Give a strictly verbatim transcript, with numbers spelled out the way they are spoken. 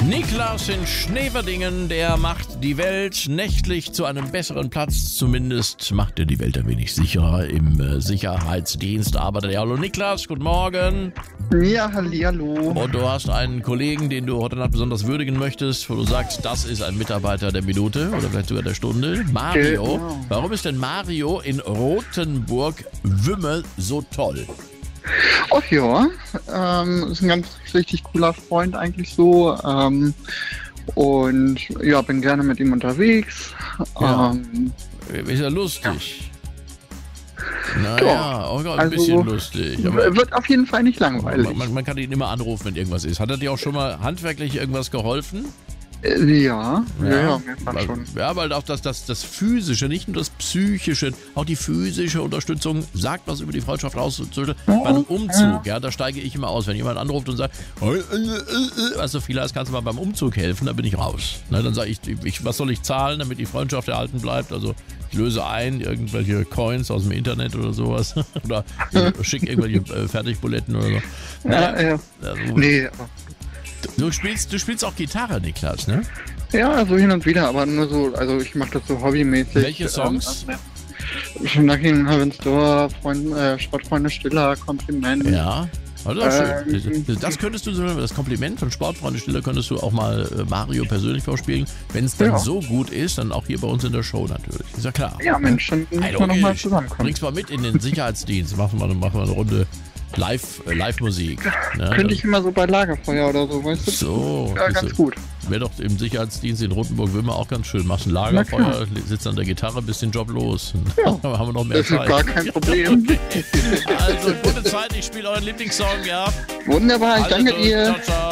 Niklas in Schneverdingen, der macht die Welt nächtlich zu einem besseren Platz. Zumindest macht er die Welt ein wenig sicherer. Im äh, Sicherheitsdienst arbeitet er. Hallo Niklas, guten Morgen. Ja, hallihallo. Und du hast einen Kollegen, den du heute Nacht besonders würdigen möchtest, wo du sagst, das ist ein Mitarbeiter der Minute oder vielleicht sogar der Stunde. Mario. Genau. Warum ist denn Mario in Rothenburg-Wümme so toll? Ach ja, ähm, ist ein ganz richtig cooler Freund eigentlich so. Ähm, und ja, bin gerne mit ihm unterwegs. Ja. Ähm, Ist ja lustig. Ja. Naja, auch ein Also, bisschen lustig. Aber wird auf jeden Fall nicht langweilig. man, man, man kann ihn immer anrufen, wenn irgendwas ist. Hat er dir auch schon mal handwerklich irgendwas geholfen? Äh, ja, ja, ja, mehrfach weil, schon. ja, weil auch das, das, das Physische, nicht nur das Psychische, auch die physische Unterstützung sagt was über die Freundschaft aus. Bei einem Umzug, ja, da steige ich immer aus. Wenn jemand anruft und sagt, was so viel heißt, kannst du mal beim Umzug helfen, dann bin ich raus. Ne, dann sage ich, ich, was soll ich zahlen, damit die Freundschaft erhalten bleibt? Also ich löse ein, irgendwelche Coins aus dem Internet oder sowas. Oder schicke irgendwelche äh, Fertigbuletten oder so. Ja, ja. Also, Nee, aber du, spielst, du spielst auch Gitarre, Niklas, ne? ja, so hin und wieder, aber nur so, also ich mache das so hobbymäßig. Welche Songs? Ähm, Knocking Heaven's Door, Freund, äh, Sportfreunde Stiller, Kompliment. Ja, also das, ist schön. Ähm, Das könntest du, so- das Kompliment von Sportfreunde Stiller könntest du auch mal äh, Mario persönlich vorspielen. Wenn es dann Ja. so gut ist, dann auch hier bei uns in der Show natürlich. Ist ja klar. Ja, Mensch, dann müssen Hey, wir nochmal logisch. zusammenkommen. Bring's mal mit in den Sicherheitsdienst. Machen wir, machen wir eine Runde Live, äh, Live-Musik. Ne? Könnte ich immer so bei Lagerfeuer oder so, weißt du? So, Ja, siehst ganz du. gut. Wäre doch im Sicherheitsdienst in Rotenburg-Wimmer auch ganz schön. Machst ein Na Lagerfeuer, sitzt an der Gitarre, bist den Job los. Ja. Dann haben wir noch mehr Das ist Zeit. gar kein Problem. Also, gute Zeit, ich spiele euren Lieblingssong, ja. Wunderbar, ich Alles danke gut. dir. Ciao, ciao.